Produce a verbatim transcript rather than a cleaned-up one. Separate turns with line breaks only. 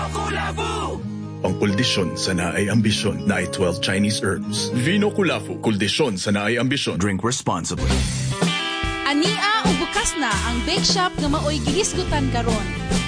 Kulafu!
Ang kuldisyon sa naay ambisyon na ay twelve Chinese herbs. Vino Kulafu, kuldisyon sa naay ambisyon.
Drink responsibly.
Ania o bukas na ang bake shop nga maoy gihisgutan karon.